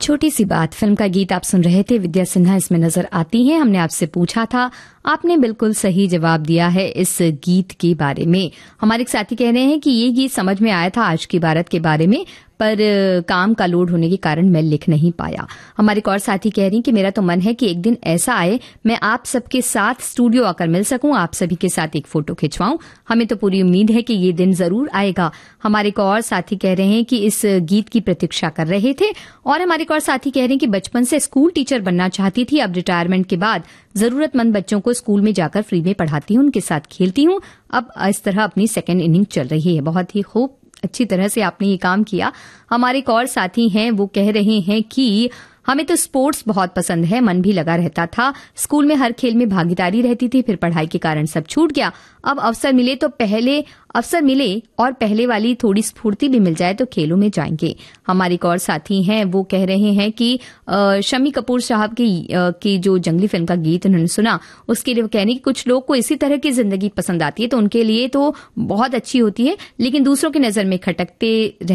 छोटी सी बात फिल्म का गीत आप सुन रहे थे। विद्या सिन्हा इसमें नजर आती हैं। हमने आपसे पूछा था, आपने बिल्कुल सही जवाब दिया है इस गीत के बारे में। हमारे एक साथी कह रहे हैं कि ये गीत समझ में आया था आज की भारत के बारे में, पर काम का लोड होने के कारण मैं लिख नहीं पाया। हमारे एक और साथी कह रही कि मेरा तो मन है कि एक दिन ऐसा आए मैं आप सबके साथ स्टूडियो आकर मिल सकूं, आप सभी के साथ एक फोटो खिंचवाऊं। हमें तो पूरी उम्मीद है कि ये दिन जरूर आएगा। हमारे एक और साथी कह रहे हैं कि इस गीत की प्रतीक्षा कर रहे थे। और हमारे एक और साथी कह रहे हैं कि बचपन से स्कूल टीचर बनना चाहती थी, अब रिटायरमेंट के बाद जरूरतमंद बच्चों को स्कूल में जाकर फ्री में पढ़ाती हूं, उनके साथ खेलती हूं। अब इस तरह अपनी सेकेंड इनिंग चल रही है। बहुत ही खूब, अच्छी तरह से आपने ये काम किया। हमारे एक और साथी हैं, वो कह रहे हैं कि हमें तो स्पोर्ट्स बहुत पसंद है, मन भी लगा रहता था, स्कूल में हर खेल में भागीदारी रहती थी, फिर पढ़ाई के कारण सब छूट गया। अब अवसर मिले और पहले वाली थोड़ी स्फूर्ति भी मिल जाए तो खेलों में जाएंगे। हमारे एक और साथी हैं, वो कह रहे हैं कि शम्मी कपूर साहब की जो जंगली फिल्म का गीत उन्होंने सुना, उसके लिए वो कह रहे हैं कि कुछ लोग को इसी तरह की जिंदगी पसंद आती है तो उनके लिए तो बहुत अच्छी होती है, लेकिन दूसरों की नजर में खटकते